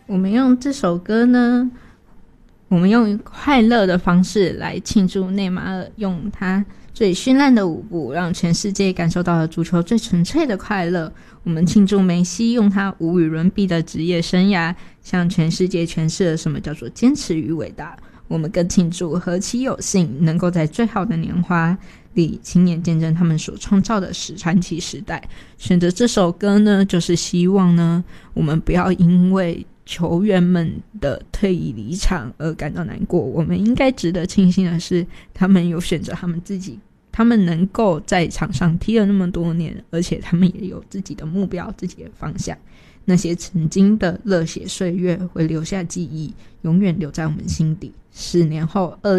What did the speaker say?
我们用这首歌呢，我们用快乐的方式来庆祝内马尔用他最绚烂的舞步让全世界感受到了足球最纯粹的快乐。我们庆祝梅西用他无与伦比的职业生涯向全世界诠释了什么叫做坚持与伟大。我们更庆祝何其有幸能够在最好的年华里亲眼见证他们所创造的传奇时代。选择这首歌呢，就是希望呢，我们不要因为球员们的退役离场而感到难过。我们应该值得庆幸的是，他们有选择他们自己，他们能够在场上踢了那么多年，而且他们也有自己的目标，自己的方向。那些曾经的热血岁月会留下记忆，永远留在我们心底。4年后